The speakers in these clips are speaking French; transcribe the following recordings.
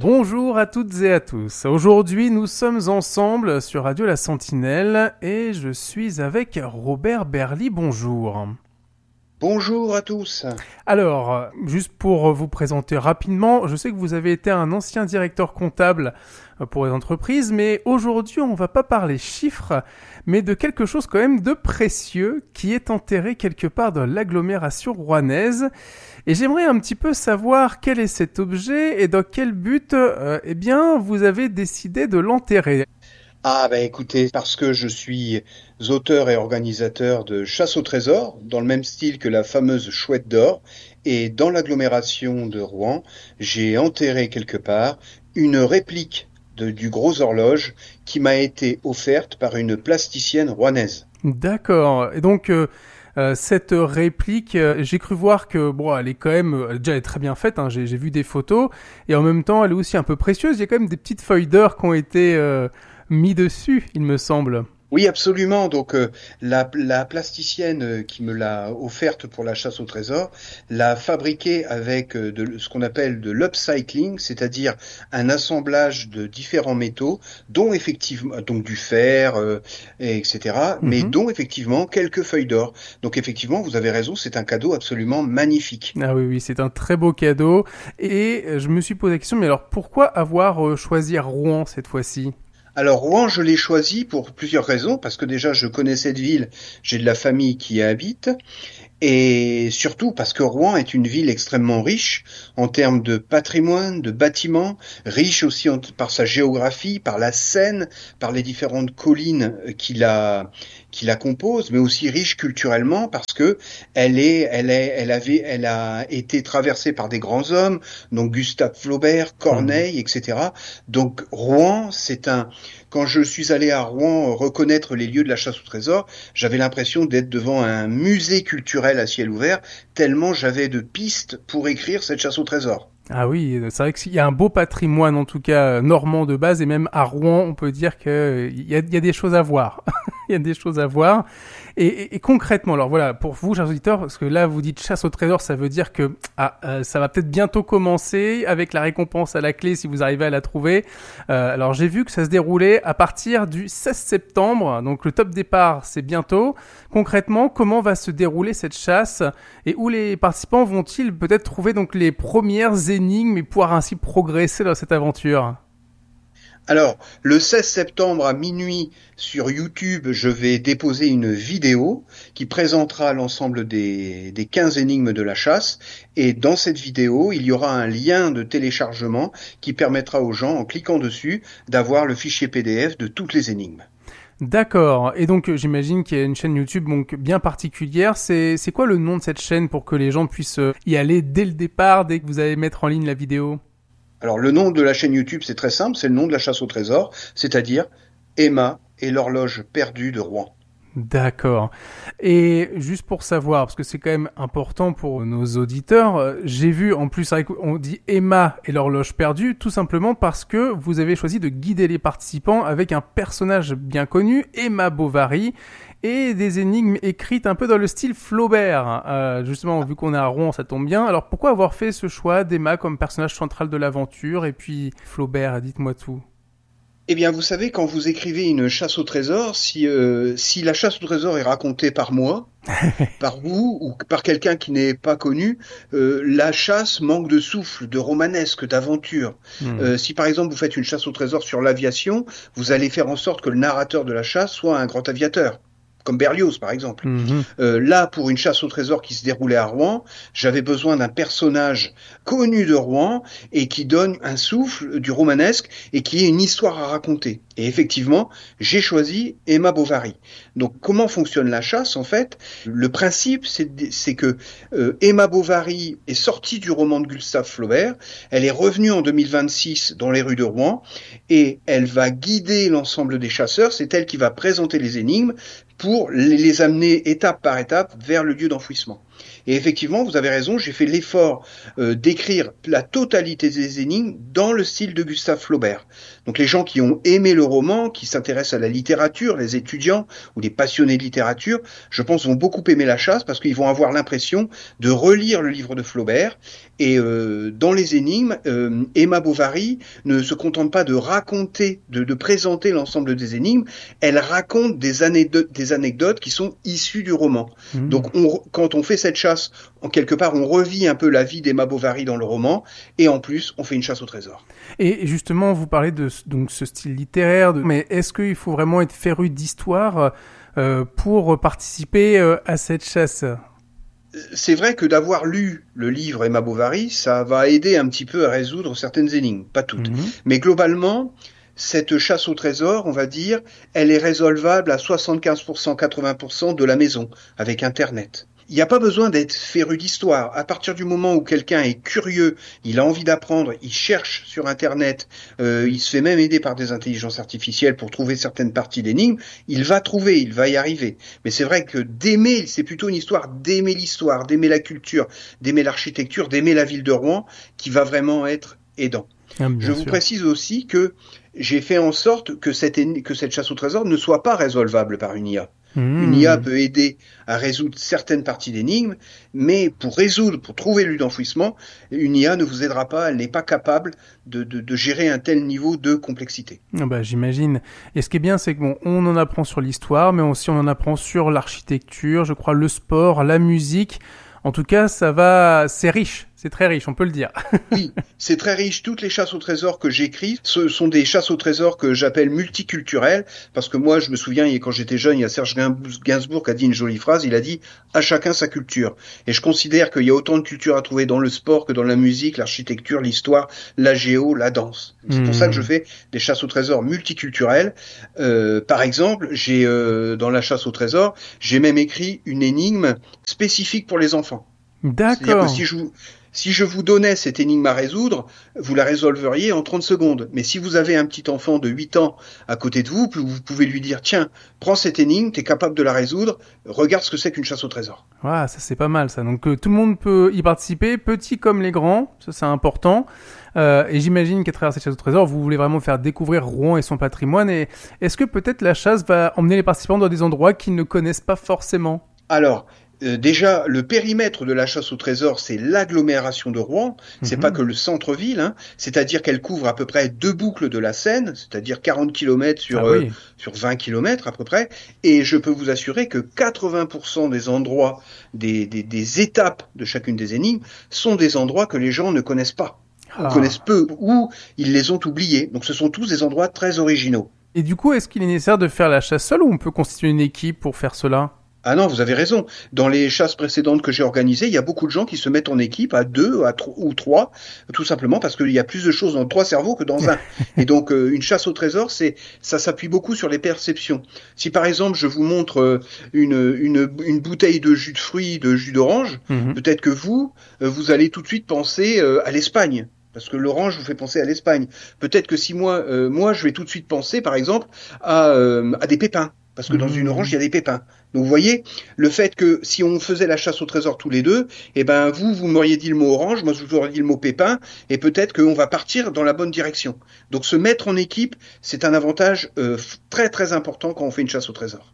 Bonjour à toutes et à tous. Aujourd'hui, nous sommes ensemble sur Radio La Sentinelle et je suis avec Robert Berly. Bonjour. Bonjour à tous. Alors, juste pour vous présenter rapidement, je sais que vous avez été un ancien directeur comptable pour les entreprises, mais aujourd'hui, on va pas parler chiffres, mais de quelque chose quand même de précieux qui est enterré quelque part dans l'agglomération rouennaise. Et j'aimerais un petit peu savoir quel est cet objet et dans quel but, vous avez décidé de l'enterrer. Écoutez, parce que je suis auteur et organisateur de Chasse au trésor, dans le même style que la fameuse Chouette d'or, et dans l'agglomération de Rouen, j'ai enterré quelque part une réplique du gros horloge qui m'a été offerte par une plasticienne rouennaise. D'accord. Et donc, cette réplique, j'ai cru voir que elle est quand même déjà elle est très bien faite. Hein, j'ai vu des photos et en même temps, elle est aussi un peu précieuse. Il y a quand même des petites feuilles d'or qui ont été mis dessus, il me semble. Oui, absolument. Donc, la plasticienne qui me l'a offerte pour la chasse au trésor l'a fabriquée avec ce qu'on appelle de l'upcycling, c'est-à-dire un assemblage de différents métaux, dont effectivement, donc du fer, etc., mais dont effectivement quelques feuilles d'or. Donc, effectivement, vous avez raison, c'est un cadeau absolument magnifique. Ah oui, c'est un très beau cadeau. Et je me suis posé la question, mais alors pourquoi avoir choisi Rouen cette fois-ci ? Alors Rouen, je l'ai choisi pour plusieurs raisons, parce que déjà je connais cette ville, j'ai de la famille qui y habite, et surtout parce que Rouen est une ville extrêmement riche en termes de patrimoine, de bâtiments, riche aussi par sa géographie, par la Seine, par les différentes collines qui la composent, mais aussi riche culturellement parce que elle a été traversée par des grands hommes, donc Gustave Flaubert, Corneille, etc. Donc Rouen, quand je suis allé à Rouen reconnaître les lieux de la chasse au trésor, j'avais l'impression d'être devant un musée culturel à ciel ouvert, tellement j'avais de pistes pour écrire cette chasse au trésor. Ah oui, c'est vrai qu'il y a un beau patrimoine, en tout cas normand de base, et même à Rouen, on peut dire qu'il y a des choses à voir. Il y a des choses à voir. Et concrètement, alors voilà, pour vous, chers auditeurs, parce que là, vous dites chasse au trésor, ça veut dire que ça va peut-être bientôt commencer avec la récompense à la clé si vous arrivez à la trouver. Alors j'ai vu que ça se déroulait à partir du 16 septembre, donc le top départ, c'est bientôt. Concrètement, comment va se dérouler cette chasse et où les participants vont-ils peut-être trouver donc les premières énigmes et pouvoir ainsi progresser dans cette aventure ? Alors, le 16 septembre à minuit sur YouTube, je vais déposer une vidéo qui présentera l'ensemble des 15 énigmes de la chasse. Et dans cette vidéo, il y aura un lien de téléchargement qui permettra aux gens, en cliquant dessus, d'avoir le fichier PDF de toutes les énigmes. D'accord. Et donc, j'imagine qu'il y a une chaîne YouTube donc bien particulière. C'est quoi le nom de cette chaîne pour que les gens puissent y aller dès le départ, dès que vous allez mettre en ligne la vidéo ? Alors, le nom de la chaîne YouTube, c'est très simple, c'est le nom de la chasse au trésor, c'est-à-dire Emma et l'horloge perdue de Rouen. D'accord. Et juste pour savoir, parce que c'est quand même important pour nos auditeurs, j'ai vu en plus, on dit Emma et l'horloge perdue, tout simplement parce que vous avez choisi de guider les participants avec un personnage bien connu, Emma Bovary, et des énigmes écrites un peu dans le style Flaubert. Justement, vu qu'on est à Rouen, ça tombe bien. Alors pourquoi avoir fait ce choix d'Emma comme personnage central de l'aventure et puis Flaubert, dites-moi tout. Eh bien, vous savez, quand vous écrivez une chasse au trésor, si la chasse au trésor est racontée par moi, par vous ou par quelqu'un qui n'est pas connu, la chasse manque de souffle, de romanesque, d'aventure. Si par exemple vous faites une chasse au trésor sur l'aviation, vous allez faire en sorte que le narrateur de la chasse soit un grand aviateur. Comme Berlioz, par exemple. Là, pour une chasse au trésor qui se déroulait à Rouen, j'avais besoin d'un personnage connu de Rouen et qui donne un souffle du romanesque et qui ait une histoire à raconter. Et effectivement, j'ai choisi Emma Bovary. Donc, comment fonctionne la chasse, en fait ? Le principe, c'est que Emma Bovary est sortie du roman de Gustave Flaubert, elle est revenue en 2026 dans les rues de Rouen et elle va guider l'ensemble des chasseurs, c'est elle qui va présenter les énigmes pour les amener étape par étape vers le lieu d'enfouissement. Et effectivement, vous avez raison, j'ai fait l'effort d'écrire la totalité des énigmes dans le style de Gustave Flaubert. Donc les gens qui ont aimé le roman, qui s'intéressent à la littérature, les étudiants ou les passionnés de littérature, je pense vont beaucoup aimer La Chasse parce qu'ils vont avoir l'impression de relire le livre de Flaubert. Et dans les énigmes, Emma Bovary ne se contente pas de raconter, de présenter l'ensemble des énigmes, elle raconte des anecdotes qui sont issues du roman. Donc quand on fait cette chasse, en quelque part, on revit un peu la vie d'Emma Bovary dans le roman, et en plus, on fait une chasse au trésor. Et justement, vous parlez de donc ce style littéraire, mais est-ce qu'il faut vraiment être féru d'histoire pour participer à cette chasse ? C'est vrai que d'avoir lu le livre Emma Bovary, ça va aider un petit peu à résoudre certaines énigmes, pas toutes. Mais globalement, cette chasse au trésor, on va dire, elle est résolvable à 75%, 80% de la maison, avec Internet. Il n'y a pas besoin d'être féru d'histoire. À partir du moment où quelqu'un est curieux, il a envie d'apprendre, il cherche sur Internet, il se fait même aider par des intelligences artificielles pour trouver certaines parties d'énigmes, il va trouver, il va y arriver. Mais c'est vrai que d'aimer, c'est plutôt une histoire d'aimer l'histoire, d'aimer la culture, d'aimer l'architecture, d'aimer la ville de Rouen, qui va vraiment être aidant. Je vous précise aussi que j'ai fait en sorte que cette chasse au trésor ne soit pas résolvable par une IA. Une IA peut aider à résoudre certaines parties d'énigmes, mais pour trouver le lieu d'enfouissement, une IA ne vous aidera pas, elle n'est pas capable de gérer un tel niveau de complexité. Ah bah, j'imagine. Et ce qui est bien, c'est que on en apprend sur l'histoire, mais aussi on en apprend sur l'architecture, je crois, le sport, la musique. En tout cas, c'est riche, c'est très riche, on peut le dire. Oui, c'est très riche. Toutes les chasses au trésor que j'écris, ce sont des chasses au trésor que j'appelle multiculturelles, parce que moi, je me souviens, quand j'étais jeune, il y a Serge Gainsbourg qui a dit une jolie phrase, il a dit « à chacun sa culture ». Et je considère qu'il y a autant de cultures à trouver dans le sport que dans la musique, l'architecture, l'histoire, la géo, la danse. C'est pour ça que je fais des chasses au trésor multiculturelles. Par exemple, dans la chasse au trésor, j'ai même écrit une énigme spécifique pour les enfants. D'accord. C'est-à-dire que si je vous donnais cette énigme à résoudre, vous la résolveriez en 30 secondes. Mais si vous avez un petit enfant de 8 ans à côté de vous, vous pouvez lui dire, tiens, prends cette énigme, t'es capable de la résoudre, regarde ce que c'est qu'une chasse au trésor. Ah, ça c'est pas mal ça. Donc tout le monde peut y participer, petits comme les grands, ça c'est important. Et j'imagine qu'à travers cette chasse au trésor, vous voulez vraiment faire découvrir Rouen et son patrimoine. Et est-ce que peut-être la chasse va emmener les participants dans des endroits qu'ils ne connaissent pas forcément ? Alors, déjà, le périmètre de la chasse au trésor, c'est l'agglomération de Rouen. C'est pas que le centre-ville, hein. C'est-à-dire qu'elle couvre à peu près 2 boucles de la Seine, c'est-à-dire 40 km sur 20 km à peu près. Et je peux vous assurer que 80% des endroits, des étapes de chacune des énigmes sont des endroits que les gens ne connaissent pas, ou connaissent peu, ou ils les ont oubliés. Donc ce sont tous des endroits très originaux. Et du coup, est-ce qu'il est nécessaire de faire la chasse seule ou on peut constituer une équipe pour faire cela ? Ah non, vous avez raison. Dans les chasses précédentes que j'ai organisées, il y a beaucoup de gens qui se mettent en équipe à 2 ou 3, tout simplement parce qu'il y a plus de choses dans 3 cerveaux que dans un. Et donc, une chasse au trésor, ça s'appuie beaucoup sur les perceptions. Si par exemple, je vous montre une bouteille de jus de fruits, de jus d'orange, peut-être que vous allez tout de suite penser à l'Espagne. Parce que l'orange vous fait penser à l'Espagne. Peut-être que si moi, je vais tout de suite penser, par exemple, à des pépins. Parce que dans une orange, il y a des pépins. Donc vous voyez, le fait que si on faisait la chasse au trésor tous les deux, eh ben vous m'auriez dit le mot orange, moi je vous aurais dit le mot pépin, et peut-être qu'on va partir dans la bonne direction. Donc se mettre en équipe, c'est un avantage très très important quand on fait une chasse au trésor.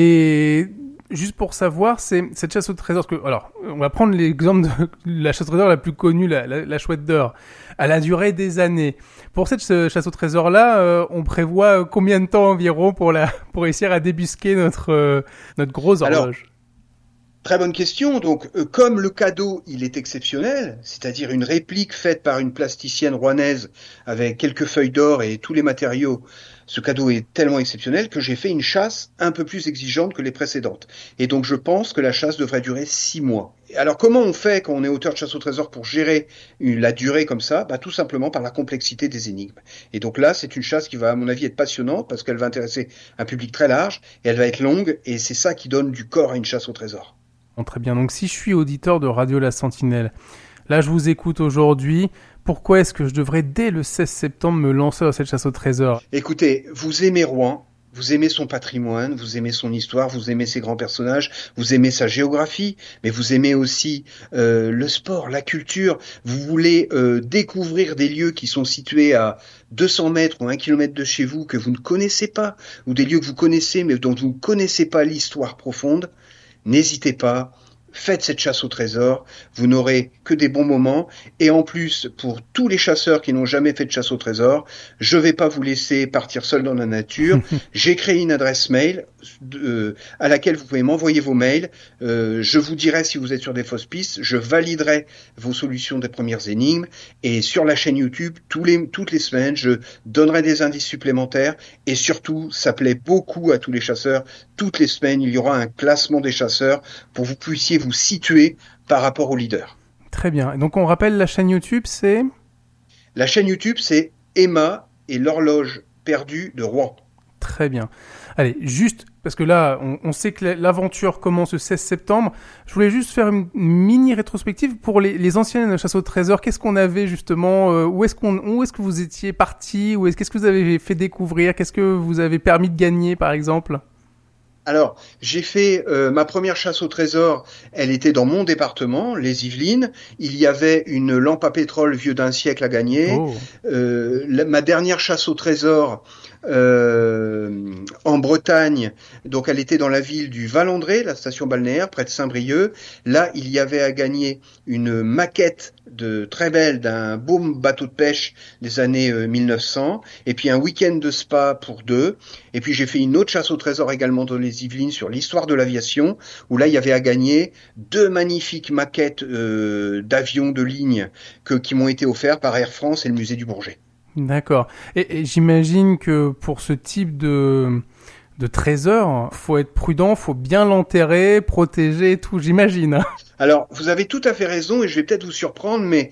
Et juste pour savoir, c'est cette chasse au trésor, alors on va prendre l'exemple de la chasse au trésor la plus connue, la chouette d'or. Elle a duré des années. Pour cette chasse au trésor-là, on prévoit combien de temps environ pour réussir à débusquer notre grosse horloge? Alors, très bonne question. Donc, comme le cadeau, il est exceptionnel, c'est-à-dire une réplique faite par une plasticienne rouennaise avec quelques feuilles d'or et tous les matériaux, ce cadeau est tellement exceptionnel que j'ai fait une chasse un peu plus exigeante que les précédentes. Et donc, je pense que la chasse devrait durer 6 mois. Alors, comment on fait quand on est auteur de chasse au trésor pour gérer la durée comme ça? Tout simplement par la complexité des énigmes. Et donc là, c'est une chasse qui va, à mon avis, être passionnante parce qu'elle va intéresser un public très large et elle va être longue et c'est ça qui donne du corps à une chasse au trésor. Bon, très bien. Donc, si je suis auditeur de Radio La Sentinelle, là, je vous écoute aujourd'hui. Pourquoi est-ce que je devrais, dès le 16 septembre, me lancer dans cette chasse au trésor? Écoutez, vous aimez Rouen, Vous aimez son patrimoine, vous aimez son histoire, vous aimez ses grands personnages, vous aimez sa géographie, mais vous aimez aussi le sport, la culture. Vous voulez découvrir des lieux qui sont situés à 200 mètres ou 1 kilomètre de chez vous que vous ne connaissez pas, ou des lieux que vous connaissez mais dont vous ne connaissez pas l'histoire profonde. N'hésitez pas. Faites cette chasse au trésor, vous n'aurez que des bons moments, et en plus, pour tous les chasseurs qui n'ont jamais fait de chasse au trésor, je vais pas vous laisser partir seul dans la nature. J'ai créé une adresse mail à laquelle vous pouvez m'envoyer vos mails. Je vous dirai si vous êtes sur des fausses pistes, je validerai vos solutions des premières énigmes, et sur la chaîne YouTube, toutes les semaines, je donnerai des indices supplémentaires, et surtout, ça plaît beaucoup à tous les chasseurs. Toutes les semaines, il y aura un classement des chasseurs pour que vous puissiez vous situer par rapport au leader. Très bien. Et donc on rappelle la chaîne YouTube, c'est... La chaîne YouTube, c'est Emma et l'horloge perdue de Rouen. Très bien. Allez, juste, parce que là, on sait que l'aventure commence le 16 septembre. Je voulais juste faire une mini rétrospective pour les anciennes chasses au trésor. Qu'est-ce qu'on avait justement, où est-ce que vous étiez partis, qu'est-ce que vous avez fait découvrir, qu'est-ce que vous avez permis de gagner, par exemple? Alors, j'ai fait ma première chasse au trésor, elle était dans mon département, les Yvelines. Il y avait une lampe à pétrole vieux d'un siècle à gagner. Oh. Ma dernière chasse au trésor en Bretagne, donc elle était dans la ville du Val-André, la station balnéaire, près de Saint-Brieuc. Là, il y avait à gagner une maquette très belle d'un beau bateau de pêche des années 1900, et puis un week-end de spa pour 2. Et puis j'ai fait une autre chasse au trésor également dans les Yvelines sur l'histoire de l'aviation, où là il y avait à gagner 2 magnifiques maquettes d'avions de ligne qui m'ont été offertes par Air France et le musée du Bourget. D'accord. Et j'imagine que pour ce type de trésor, faut être prudent, faut bien l'enterrer, protéger, tout, j'imagine. Alors, vous avez tout à fait raison, et je vais peut-être vous surprendre, mais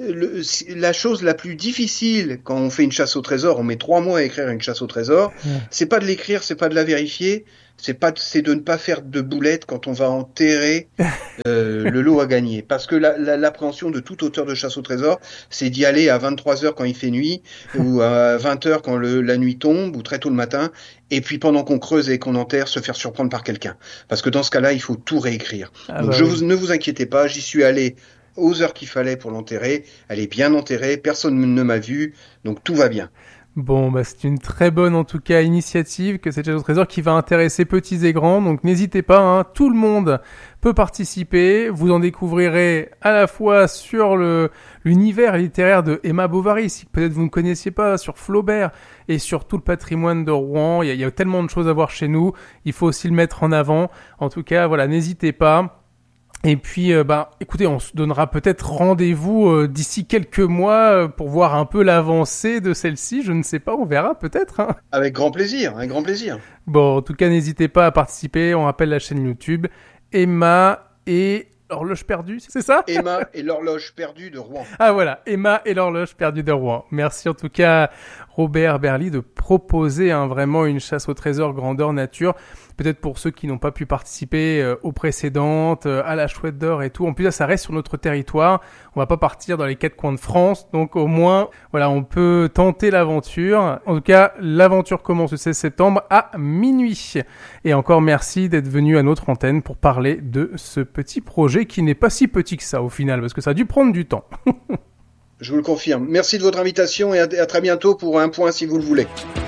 la chose la plus difficile quand on fait une chasse au trésor, on met 3 mois à écrire une chasse au trésor, c'est pas de l'écrire, c'est pas de la vérifier, c'est de ne pas faire de boulettes quand on va enterrer le lot à gagner. Parce que l'appréhension de tout auteur de chasse au trésor, c'est d'y aller à 23h quand il fait nuit, ou à 20h quand la nuit tombe, ou très tôt le matin, et puis pendant qu'on creuse et qu'on enterre, se faire surprendre par quelqu'un. Parce que dans ce cas-là, il faut tout réécrire. Donc ne vous inquiétez pas, j'y suis allé aux heures qu'il fallait pour l'enterrer. Elle est bien enterrée, personne ne m'a vu, donc tout va bien. Bon, bah c'est une très bonne en tout cas initiative que cette chasse au trésor qui va intéresser petits et grands. Donc n'hésitez pas, hein, tout le monde peut participer. Vous en découvrirez à la fois sur l'univers littéraire de Emma Bovary, si peut-être vous ne connaissiez pas, sur Flaubert et sur tout le patrimoine de Rouen. Il y a tellement de choses à voir chez nous. Il faut aussi le mettre en avant. En tout cas, voilà, n'hésitez pas. Et puis, écoutez, on se donnera peut-être rendez-vous d'ici quelques mois pour voir un peu l'avancée de celle-ci. Je ne sais pas, on verra peut-être. Hein. Avec grand plaisir, un grand plaisir. Bon, en tout cas, n'hésitez pas à participer. On rappelle la chaîne YouTube Emma et l'horloge perdue, c'est ça? Emma et l'horloge perdue de Rouen. Ah voilà, Emma et l'horloge perdue de Rouen. Merci en tout cas, Robert Berly, de proposer vraiment une chasse au trésor grandeur nature. Peut-être pour ceux qui n'ont pas pu participer aux précédentes, à la Chouette d'Or et tout. En plus, là, ça reste sur notre territoire. On va pas partir dans les 4 coins de France. Donc, au moins, voilà, on peut tenter l'aventure. En tout cas, l'aventure commence le 16 septembre à minuit. Et encore merci d'être venu à notre antenne pour parler de ce petit projet qui n'est pas si petit que ça au final, parce que ça a dû prendre du temps. Je vous le confirme. Merci de votre invitation et à très bientôt pour un point si vous le voulez.